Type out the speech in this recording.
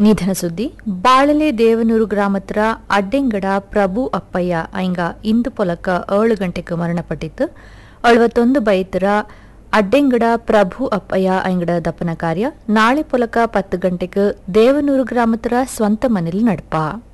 ನಿಧನ ಸುದ್ದಿ ಬಾಳಲೆ ದೇವನೂರು ಗ್ರಾಮತ್ರ ಅಡ್ಡೆಂಗಡ ಪ್ರಭು ಅಪ್ಪಯ್ಯ ಐಂಗ ಇಂದು ಪೊಲಕ 7 ಗಂಟೆಗೆ ಮರಣಪಟ್ಟಿತ್ತು. 71 ಬೈತರ ಅಡ್ಡೆಂಗಡ ಪ್ರಭು ಅಪ್ಪಯ್ಯ ಐಂಗಡ ದಪನ ಕಾರ್ಯ ನಾಳೆ ಪೊಲಕ 10 ಗಂಟೆಗೆ ದೇವನೂರು ಗ್ರಾಮತ್ರ ಸ್ವಂತ ಮನೆಯಲ್ಲಿ ನಡಪ.